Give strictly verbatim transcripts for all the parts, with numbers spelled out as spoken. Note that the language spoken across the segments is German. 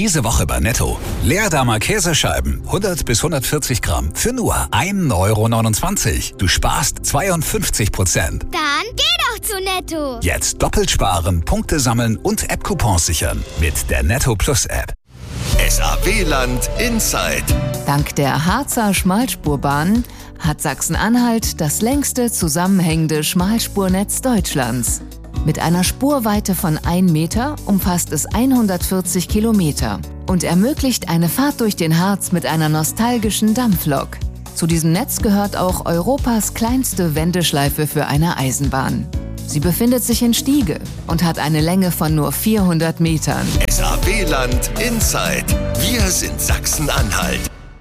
Diese Woche bei Netto. Leerdamer Käsescheiben, hundert bis hundertvierzig Gramm, für nur ein Euro neunundzwanzig. Du sparst zweiundfünfzig Prozent. Dann geh doch zu Netto. Jetzt doppelt sparen, Punkte sammeln und App-Coupons sichern. Mit der Netto Plus App. S A W-Land Inside. Dank der Harzer Schmalspurbahn hat Sachsen-Anhalt das längste zusammenhängende Schmalspurnetz Deutschlands. Mit einer Spurweite von ein Meter umfasst es hundertvierzig Kilometer und ermöglicht eine Fahrt durch den Harz mit einer nostalgischen Dampflok. Zu diesem Netz gehört auch Europas kleinste Wendeschleife für eine Eisenbahn. Sie befindet sich in Stiege und hat eine Länge von nur vierhundert Metern. S A W-Land Inside. Wir sind Sachsen-Anhalt.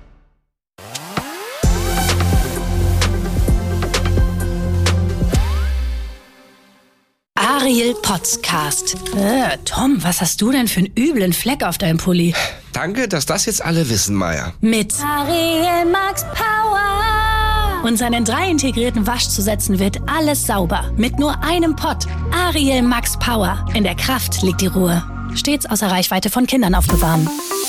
Ariel Podcast. Äh, Tom, was hast du denn für einen üblen Fleck auf deinem Pulli? Danke, dass das jetzt alle wissen, Maya. Mit Ariel Max Power. Und seinen drei integrierten Waschzusätzen wird alles sauber. Mit nur einem Pott. Ariel Max Power. In der Kraft liegt die Ruhe. Stets außer Reichweite von Kindern aufbewahren.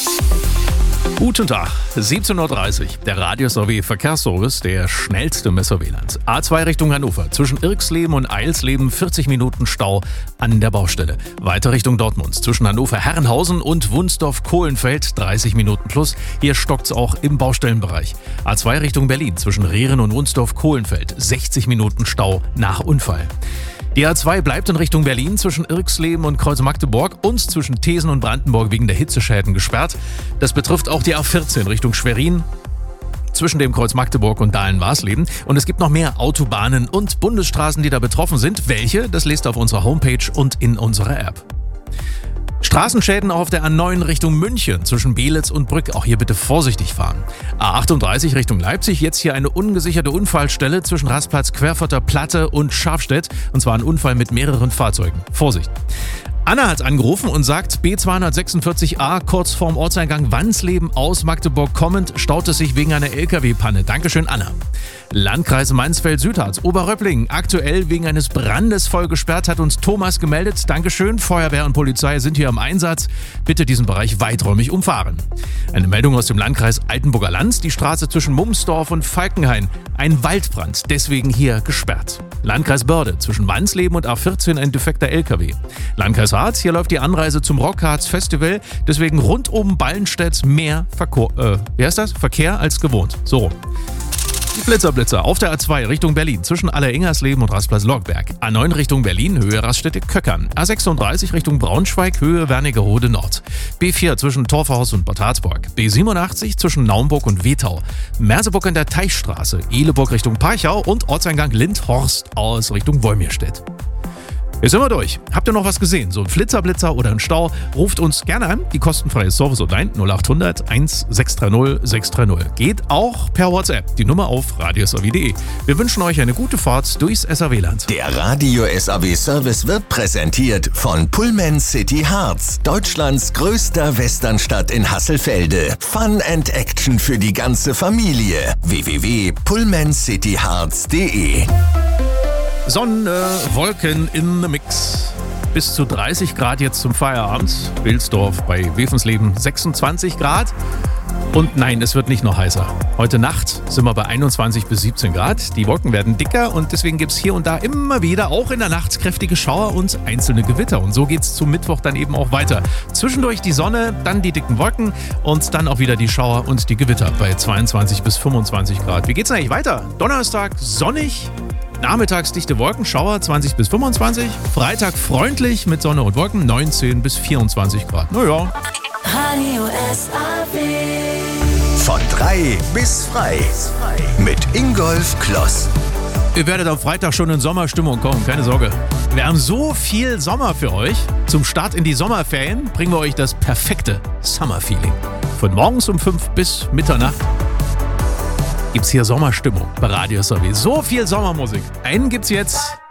Guten Tag, siebzehn Uhr dreißig. Der Radio-S A W-Verkehrsservice, der schnellste im S A W-Land. A zwei Richtung Hannover. Zwischen Irxleben und Eilsleben vierzig Minuten Stau an der Baustelle. Weiter Richtung Dortmund. Zwischen Hannover-Herrenhausen und Wunsdorf-Kohlenfeld dreißig Minuten plus. Hier stockt's auch im Baustellenbereich. A zwei Richtung Berlin. Zwischen Rehren und Wunsdorf-Kohlenfeld sechzig Minuten Stau nach Unfall. Die A zwei bleibt in Richtung Berlin zwischen Irxleben und Kreuz-Magdeburg und zwischen Thesen und Brandenburg wegen der Hitzeschäden gesperrt. Das betrifft auch die A vierzehn Richtung Schwerin zwischen dem Kreuz Magdeburg und Dahlen-Warsleben. Und es gibt noch mehr Autobahnen und Bundesstraßen, die da betroffen sind. Welche? Das lest ihr auf unserer Homepage und in unserer App. Straßenschäden auch auf der A neun Richtung München zwischen Belitz und Brück. Auch hier bitte vorsichtig fahren. A achtunddreißig Richtung Leipzig. Jetzt hier eine ungesicherte Unfallstelle zwischen Rastplatz Querfurter Platte und Scharfstedt. Und zwar ein Unfall mit mehreren Fahrzeugen. Vorsicht! Anna hat angerufen und sagt, B zweihundertsechsundvierzig a kurz vorm Ortseingang Wansleben aus Magdeburg kommend staut es sich wegen einer L K W-Panne. Dankeschön, Anna. Landkreis Mansfeld-Südharz, Oberröpplingen, aktuell wegen eines Brandes voll gesperrt, hat uns Thomas gemeldet. Dankeschön, Feuerwehr und Polizei sind hier im Einsatz. Bitte diesen Bereich weiträumig umfahren. Eine Meldung aus dem Landkreis Altenburger Land, die Straße zwischen Mumsdorf und Falkenhain. Ein Waldbrand, deswegen hier gesperrt. Landkreis Börde, zwischen Wansleben und A vierzehn ein defekter L K W. Landkreis Harz, hier läuft die Anreise zum Rockharz Festival, deswegen rund um Ballenstedt mehr Verko- äh, wie heißt das? Verkehr als gewohnt. So rum. Die Blitzerblitzer auf der A zwei Richtung Berlin zwischen Aller-Ingersleben und Rastplatz Lockberg. A neun Richtung Berlin, Höhe Raststätte-Köckern. A sechsunddreißig Richtung Braunschweig, Höhe Wernigerode Nord. B vier zwischen Torferhaus und Bad Harzburg. B siebenundachtzig zwischen Naumburg und Wetau. Merseburg an der Teichstraße. Ehleburg Richtung Parchau und Ortseingang Lindhorst aus Richtung Wolmirstedt. Jetzt sind wir durch. Habt ihr noch was gesehen? So ein Flitzerblitzer oder ein Stau? Ruft uns gerne an. Die kostenfreie Service-Hotline null acht hundert eins sechs drei null sechs drei null. Geht auch per WhatsApp. Die Nummer auf radios a w punkt de. Wir wünschen euch eine gute Fahrt durchs S A W-Land. Der Radio-S A W-Service wird präsentiert von Pullman City Harz, Deutschlands größter Westernstadt in Hasselfelde. Fun and Action für die ganze Familie. w w w punkt pullman city harz punkt de. Sonne, Wolken in the Mix. Bis zu dreißig Grad jetzt zum Feierabend. Wilsdorf bei Wefensleben sechsundzwanzig Grad. Und nein, es wird nicht noch heißer. Heute Nacht sind wir bei einundzwanzig bis siebzehn Grad. Die Wolken werden dicker und deswegen gibt es hier und da immer wieder, auch in der Nacht, kräftige Schauer und einzelne Gewitter. Und so geht es zum Mittwoch dann eben auch weiter. Zwischendurch die Sonne, dann die dicken Wolken und dann auch wieder die Schauer und die Gewitter bei zweiundzwanzig bis fünfundzwanzig Grad. Wie geht's denn eigentlich weiter? Donnerstag sonnig. Nachmittags dichte Wolken, Schauer zwanzig bis fünfundzwanzig. Freitag freundlich mit Sonne und Wolken neunzehn bis vierundzwanzig Grad. Naja. Radio S A W. Von drei bis frei. Mit Ingolf Kloss. Ihr werdet am Freitag schon in Sommerstimmung kommen, keine Sorge. Wir haben so viel Sommer für euch. Zum Start in die Sommerferien bringen wir euch das perfekte Summer-Feeling. Von morgens um fünf bis Mitternacht gibt's hier Sommerstimmung bei Radio S A W. So viel Sommermusik. Einen gibt's jetzt